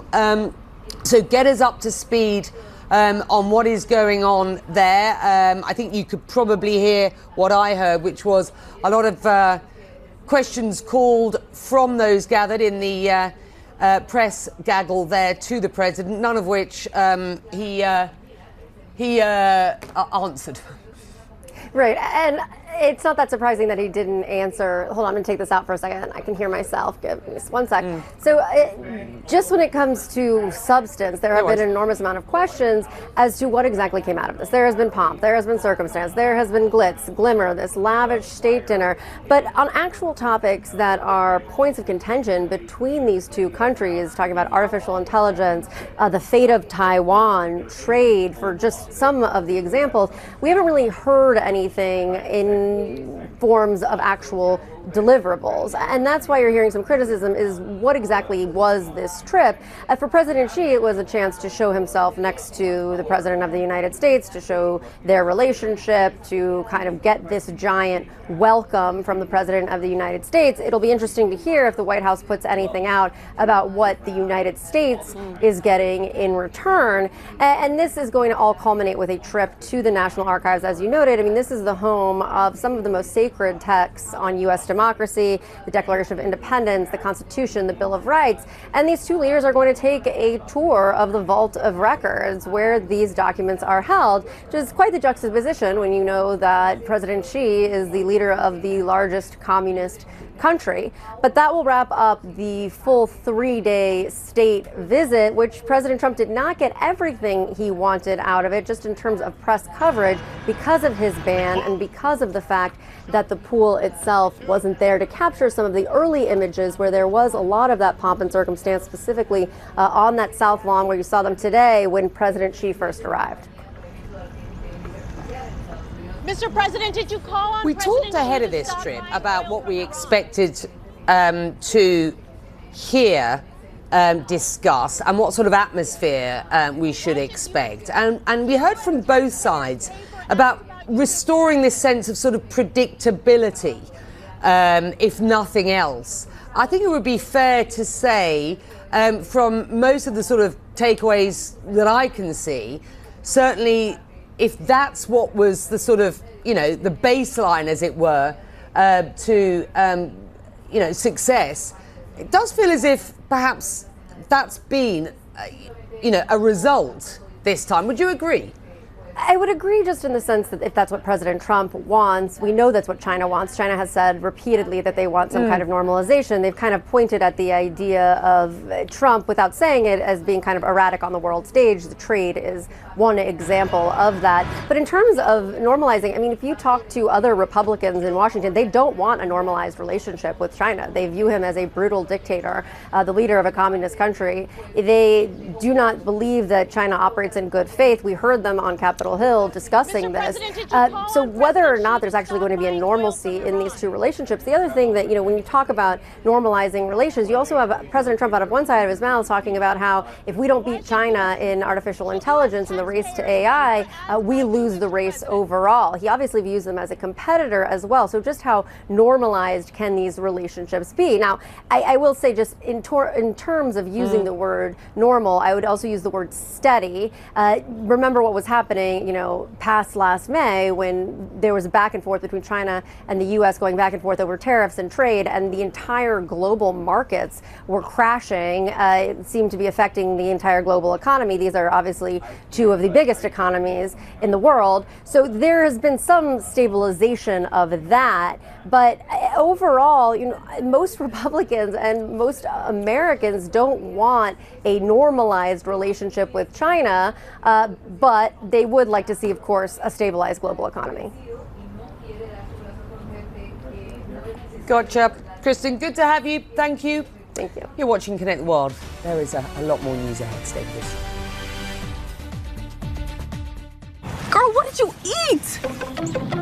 Gaggle. So get us up to speed on what is going on there. I think you could probably hear what I heard, which was a lot of questions called from those gathered in the press gaggle there to the president, none of which he answered. Right, and it's not that surprising that he didn't answer. Hold on, I'm going to take this out for a second. I can hear myself. Give me just one sec. So just when it comes to substance, there have been an enormous amount of questions as to what exactly came out of this. There has been pomp, there has been circumstance, there has been glitz, glimmer, this lavish state dinner. But on actual topics that are points of contention between these two countries, talking about artificial intelligence, the fate of Taiwan, trade, for just some of the examples, we haven't really heard anything in forms of actual deliverables. And that's why you're hearing some criticism is what exactly was this trip? For President Xi, it was a chance to show himself next to the President of the United States, to show their relationship, to kind of get this giant welcome from the President of the United States. It'll be interesting to hear if the White House puts anything out about what the United States is getting in return. And this is going to all culminate with a trip to the National Archives, as you noted. I mean, this is the home of some of the most sacred texts on U.S. democracy, the Declaration of Independence, the Constitution, the Bill of Rights. And these two leaders are going to take a tour of the Vault of Records where these documents are held, which is quite the juxtaposition when you know that President Xi is the leader of the largest communist country. But that will wrap up the full 3-day state visit, which President Trump did not get everything he wanted out of it, just in terms of press coverage, because of his ban and because of the fact that the pool itself wasn't there to capture some of the early images where there was a lot of that pomp and circumstance, specifically on that South Lawn where you saw them today when President Xi first arrived. Mr. President, did you call on President talked ahead of this trip about what we expected to hear discuss and what sort of atmosphere we should expect. And we heard from both sides about restoring this sense of sort of predictability, if nothing else. I think it would be fair to say from most of the sort of takeaways that I can see, certainly if that's what was the sort of, you know, the baseline, as it were, to, you know, success, it does feel as if perhaps that's been, you know, a result this time. Would you agree? I would agree, just in the sense that if that's what President Trump wants, we know that's what China wants. China has said repeatedly that they want some kind of normalization. They've kind of pointed at the idea of Trump, without saying it, as being kind of erratic on the world stage. The trade is one example of that. But in terms of normalizing, I mean, if you talk to other Republicans in Washington, they don't want a normalized relationship with China. They view him as a brutal dictator, the leader of a communist country. They do not believe that China operates in good faith. We heard them on Capitol Hill discussing this. So whether or not there's actually going to be a normalcy in these two relationships, the other thing that, you know, when you talk about normalizing relations, you also have President Trump out of one side of his mouth talking about how if we don't beat China in artificial intelligence in the race to AI, we lose the race overall. He obviously views them as a competitor as well. So just how normalized can these relationships be? Now, I will say, just in terms of using the word normal, I would also use the word steady. Remember what was happening, you know, past last May, when there was a back and forth between China and the U.S. going back and forth over tariffs and trade, and the entire global markets were crashing. It seemed to be affecting the entire global economy. These are obviously two of the biggest economies in the world. So there has been some stabilization of that. But overall, you know, most Republicans and most Americans don't want a normalized relationship with China, but they would like to see, of course, a stabilized global economy. Gotcha. Kristen, good to have you. Thank you. Thank you. You're watching Connect the World. There is a lot more news ahead. Stay with us. Girl, what did you eat?